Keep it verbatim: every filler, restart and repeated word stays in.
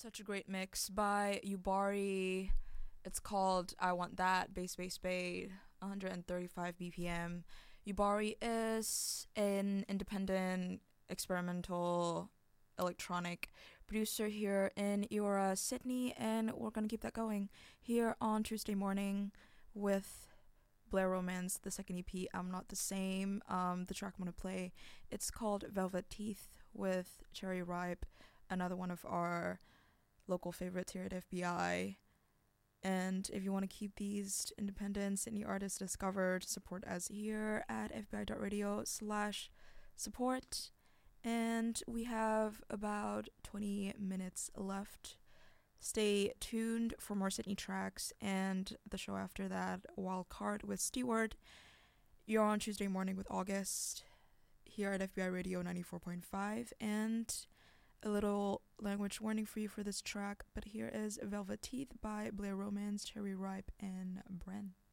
Such a great mix by Yubari. It's called I Want That, Bass Bass Bass, one hundred thirty-five B P M. Yubari is an independent experimental electronic producer here in Eora, Sydney, and we're going to keep that going here on Tuesday morning with Blair Romance, the second E P, I'm Not the Same. Um, the track I'm going to play, it's called Velvet Teeth with Cherry Ripe, another one of our local favorites here at F B I. And if you want to keep these independent Sydney artists discovered, support us here at fbi.radio slash support. And we have about twenty minutes left. Stay tuned for more Sydney tracks and the show after that, Wildcard with Stewart. You're on Tuesday morning with August here at F B I Radio ninety-four point five. And a little language warning for you for this track, but here is Velvet Teeth by Blair Romance, Cherry Ripe, and Bren.